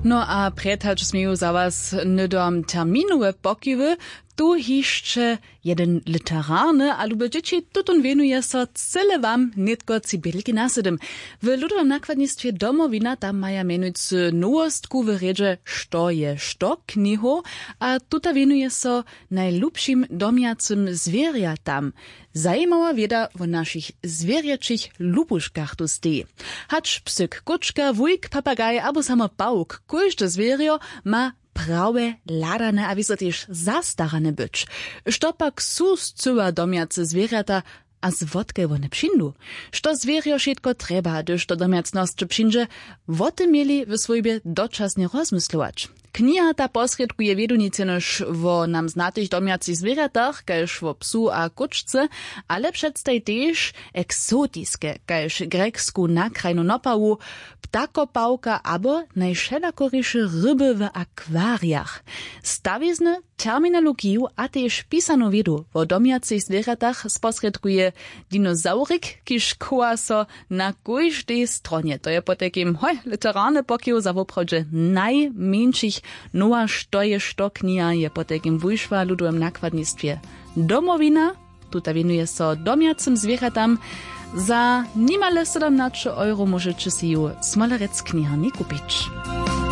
No a predhać smieju za was nydom terminowe pokiwy, tu jeszcze jeden literarny, a lube dzieci tutun wenuje so cyle wam nitko cibelki nasedym. W ludowym nakładnictwie Domowina tam maja menujcy nowostku w riedzie Što je što knihu, a tuta wenuje so najlubszym domiacym zwierjatam. Zajmała wieda o naszych zwierjaczych lubuszkach tu stoi. Hacz psyk, kuczka, wujk, papagaj, albo samo pałk, każde zwierio ma prawe, ladane, a wiso też zastarane być. Što pak su zcyła domiace zwierzata, a z wodkę one przyjdą. Što zwierio všetko treba, gdyż to domiacność przyjdzie, woty mieli w swojbie doczasnie rozmyslować. Kniha ta posredkuje wiedunice nož wo nam znatych domiacich zwieratach, kaž wo psu a kučce, ale předstaj tež eksotiske, kaž greksku nakrajnu nopawu, ptakopałka abo najšelakoriše ryby w akwarijach. Stawizny terminologiju a tež pisanu wiedu wo domiacich zwieratach sposredkuje dinozaurik, kiž koła so na kojždej stronie. To je potekim literarne pokiju za woprodže najmenších nowa Što je što kniha je potekim wyszła ludowym nakładnictwie Domowina. Tuta winuje so domiacym zwierzatam. Za nimale 17 € możecie si ju Smolerec kniharni kupić.